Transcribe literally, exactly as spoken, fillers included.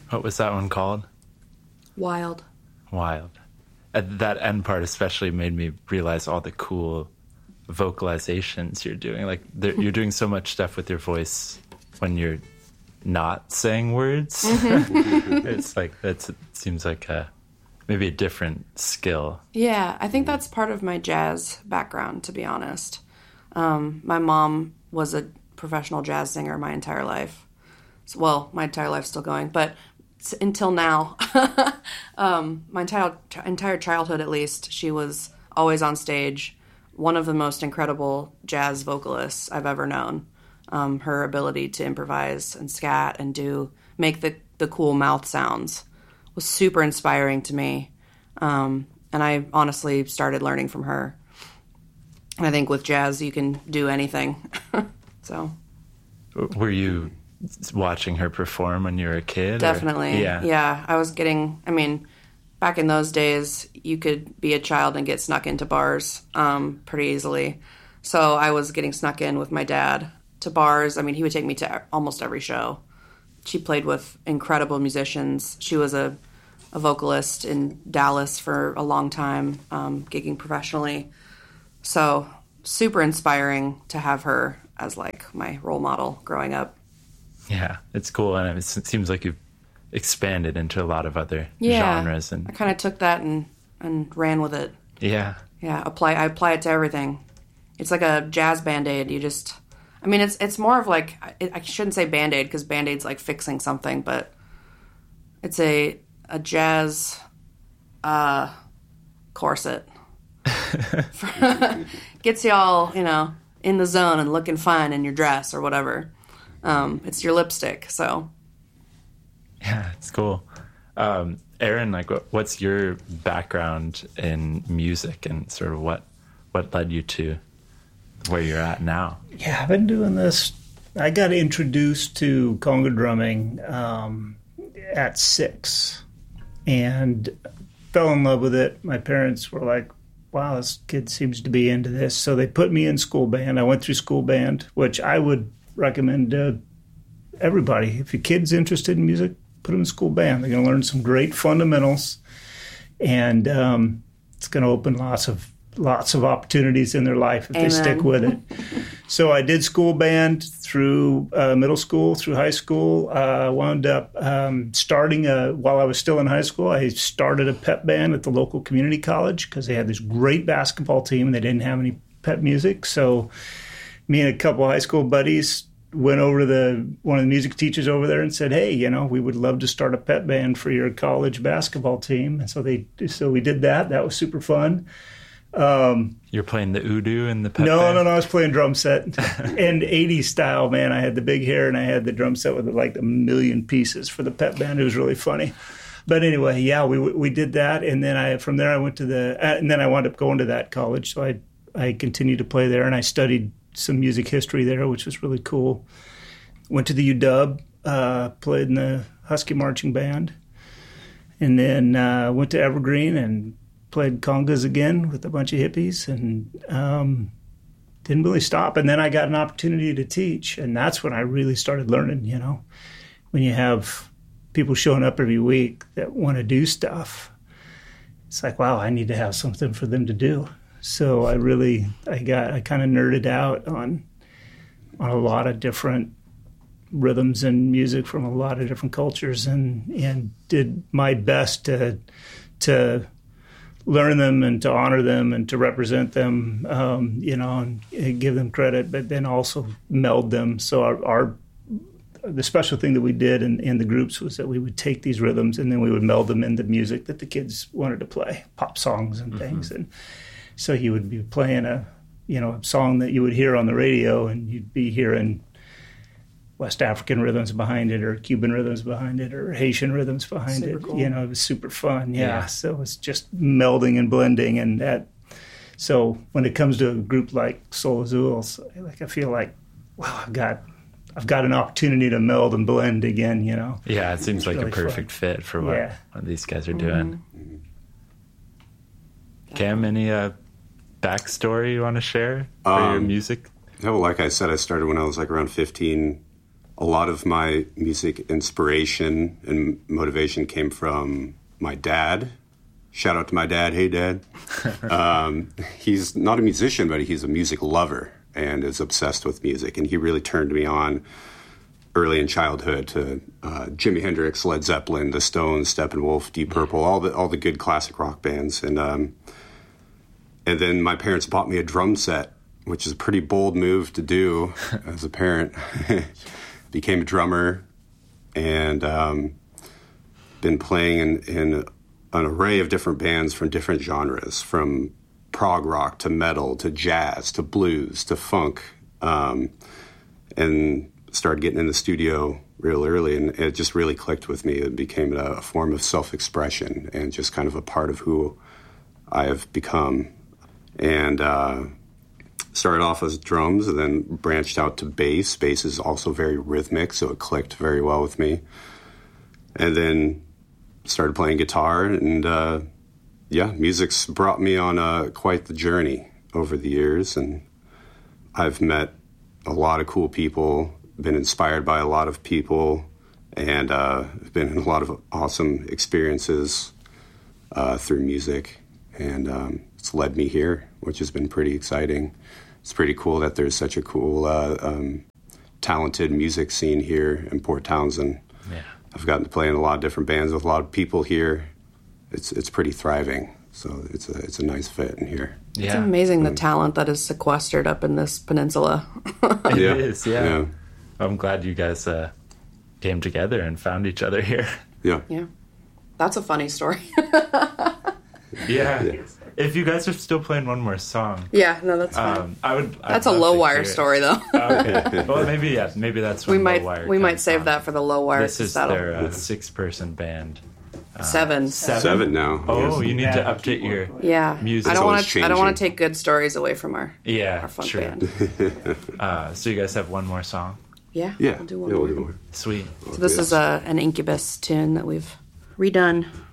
What was that one called? Wild. Wild. And that end part especially made me realize all the cool vocalizations you're doing. Like, you're doing so much stuff with your voice when you're not saying words. Mm-hmm. It's like, that's, it seems like a, maybe a different skill. Yeah, I think that's part of my jazz background, to be honest. Um, my mom was a professional jazz singer my entire life. So, well, my entire life's still going, but until now, um, my entire entire childhood at least, she was always on stage. One of the most incredible jazz vocalists I've ever known. Um, her ability to improvise and scat and do make the the cool mouth sounds was super inspiring to me. Um, and I honestly started learning from her. And I think with jazz, you can do anything. So, were you watching her perform when you were a kid? Definitely. Or? Yeah. Yeah. I was getting, I mean, back in those days, you could be a child and get snuck into bars um, pretty easily. So I was getting snuck in with my dad to bars. I mean, he would take me to almost every show. She played with incredible musicians. She was a, a vocalist in Dallas for a long time, um, gigging professionally. So super inspiring to have her as like my role model growing up. Yeah, it's cool, and it seems like you've expanded into a lot of other yeah, genres. And I kind of took that and, and ran with it. Yeah. Yeah, apply. I apply it to everything. It's like a jazz Band-Aid. You just, I mean, it's it's more of like, I shouldn't say Band-Aid because Band-Aid's like fixing something, but it's a a jazz uh, corset. Gets you all, you know, in the zone and looking fine in your dress or whatever. Um, it's your lipstick, so. Yeah, it's cool. Um, Aaron, like, what's your background in music and sort of what what led you to where you're at now? Yeah, I've been doing this. I got introduced to conga drumming um, at six and fell in love with it. My parents were like, wow, this kid seems to be into this. So they put me in school band. I went through school band, which I would recommend to everybody. If your kid's interested in music, put them in school band. They're going to learn some great fundamentals, and um, it's going to open lots of lots of opportunities in their life if Amen. They stick with it. So I did school band through uh, middle school, through high school. I uh, wound up um, starting, a, while I was still in high school, I started a pep band at the local community college because they had this great basketball team and they didn't have any pep music. So me and a couple of high school buddies went over to the one of the music teachers over there and said, hey, you know, we would love to start a pep band for your college basketball team. And so they, so we did that. That was super fun. Um, You're playing the udu and the pep no, band? No, no, I was playing drum set. And eighties style, man. I had the big hair and I had the drum set with like a million pieces for the pep band. It was really funny. But anyway, yeah, we we did that. And then I from there I went to the, uh, and then I wound up going to that college. So I, I continued to play there and I studied some music history there, which was really cool. Went to the U W, uh, played in the Husky Marching Band. And then uh, went to Evergreen and played congas again with a bunch of hippies and um, didn't really stop. And then I got an opportunity to teach, and that's when I really started learning, you know. When you have people showing up every week that want to do stuff, it's like, wow, I need to have something for them to do. So I really, I got, I kind of nerded out on on a lot of different rhythms and music from a lot of different cultures, and and did my best to to learn them and to honor them and to represent them, um, you know, and, and give them credit, but then also meld them. So our, our the special thing that we did in, in the groups was that we would take these rhythms and then we would meld them into music that the kids wanted to play, pop songs and things. Mm-hmm. And so you would be playing a, you know, a song that you would hear on the radio, and you'd be hearing West African rhythms behind it, or Cuban rhythms behind it, or Haitian rhythms behind super it. Cool. You know, it was super fun. Yeah. yeah. So it was just melding and blending, and that. So when it comes to a group like Soul Azul, like I feel like, wow, I've got, I've got an opportunity to meld and blend again. You know. Yeah, it seems it's like really a perfect fun. fit for what, yeah. what these guys are mm-hmm. doing. Cam, any uh, backstory you want to share for um, your music? Yeah, well, like I said, I started when I was like around fifteen. a lot of my music inspiration and motivation came from my dad. Shout out to my dad. Hey, Dad. um, he's not a musician, but he's a music lover and is obsessed with music. And he really turned me on early in childhood to uh, Jimi Hendrix, Led Zeppelin, The Stones, Steppenwolf, Deep Purple, all the all the good classic rock bands. And um, and then my parents bought me a drum set, which is a pretty bold move to do as a parent. Became a drummer and um, been playing in, in an array of different bands from different genres, from prog rock to metal to jazz to blues to funk, um, and started getting in the studio real early, and it just really clicked with me. It became a, a form of self-expression and just kind of a part of who I have become. And uh, started off as drums and then branched out to bass. Bass is also very rhythmic, so it clicked very well with me. And then started playing guitar, and uh, yeah, music's brought me on uh, quite the journey over the years, and I've met a lot of cool people, been inspired by a lot of people, and uh, been in a lot of awesome experiences uh, through music, and um, it's led me here, which has been pretty exciting. It's pretty cool that there's such a cool, uh, um, talented music scene here in Port Townsend. Yeah. I've gotten to play in a lot of different bands with a lot of people here. It's it's pretty thriving, so it's a it's a nice fit in here. It's Yeah. amazing the talent that is sequestered up in this peninsula. It Yeah. is, yeah. Yeah. I'm glad you guys uh, came together and found each other here. Yeah. Yeah. That's a funny story. Yeah. Yeah. If you guys are still playing one more song, yeah, no, that's fine. um, I would. I'd That's a love low to wire hear it. story, though. Okay. Well, maybe yeah. Maybe that's we when might Low Wire we might comes save on. that for the low wire. This is That'll- their uh, six-person band. seven. Seven. Seven now. Oh, yes. you need Yeah, to keep update your. working. Yeah, Music I don't always want to. I don't want to changing. take good stories away from our Yeah, our fun sure. band. Uh, so you guys have one more song. Yeah, Yeah. we'll do one yeah, more. we'll do more. Sweet. So this Yes. is a an Incubus tune that we've redone.